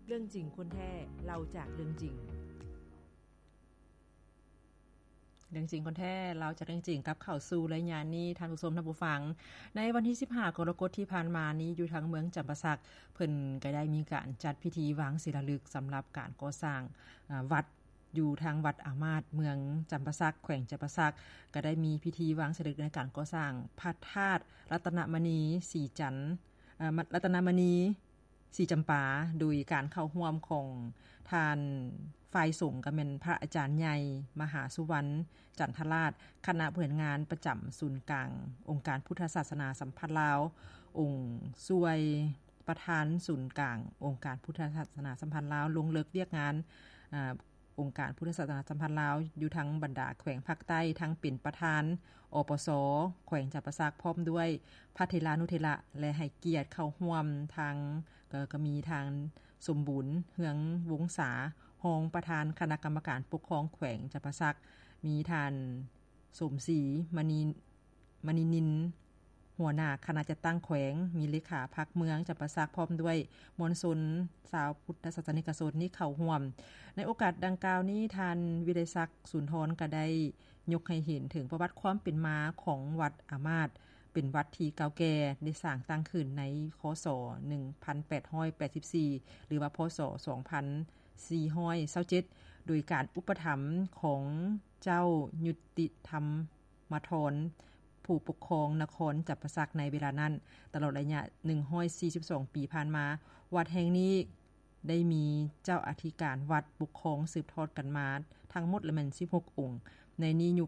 เรื่องจริงคนแท้เล่าจากเรื่องจริงเรื่องจริงคนแท้เราจะเรื่องจริงกับเข้าสู่รายงานนี้ท่านผู้ชมท่านผู้ฟังในวันที่15กรกฎาคมที่ผ่านมานี้อยู่ทางเมืองจำปาสักเพิ่นก็ได้มีการจัดพิธีวางศิลาฤกษ์สําหรับการก่อสร้างวัดอยู่ทางวัดอามาตย์เมืองจำปาสักแขวงจำปาสักก็ได้มีพิธีวางศิลาฤกษ์ในการก่อสร้างพระธาตุรัตนมณีสีจันทร์รัตนมณีสีจำปาโดยการเข้าร่วมของทานฝ่ายสงฆ์ก็แม่นพระอาจารย์ใหญ่มหาสุวรรณจันทราชคณะบริหารงานประจําศูนย์กลางองค์การพุทธศาสนาสัมพันธ์ลาวองค์ซวยประธานศูนย์กลางองค์การพุทธศาสนาสัมพันธ์ลาวลงเลิกเรียกงานองค์การพุทธศาสนาสัมพันธ์ลาวอยู่ทั้งบรรดาแขวงภาคใต้ทั้งเป็นประธานอปสแขวงจำปาสักพร้อมด้วยพระเถรานุเถระและให้เกียรติเข้าร่วมทางก็มีทางสมบูรณ์เฮืองวงศารองประธานคณะกรรมการปกครองแขวงจำปาสักมีท่านสมศรีมณีนินหัวหน้าคณะจัดตั้งแขวงมีเลขาพรรคเมืองจำปาสักพร้อมด้วยมวลชนชาวพุทธศาสนิกชนนี้เข้าร่วมในโอกาสดังกล่าวนี้ท่านวิไลศักดิ์สุนทรก็ได้ยกให้เห็นถึงประวัติความเป็นมาของวัดอามาตย์เป็นวัดที่เก่าแก่ได้สร้างตั้งขึ้นในคศ1884หรือว่าพศ2427โดยการอุปถัมภ์ของเจ้ายุติธรรมธรผู้ปกครองนครจำปาสักในเวลานั้นตลอดระยะ142ปีผ่านมาวัดแห่งนี้ได้มีเจ้าอธิการวัดปกครองสืบทอดกันมาทั้งหมดและมัน16องค์ในนี้ยุค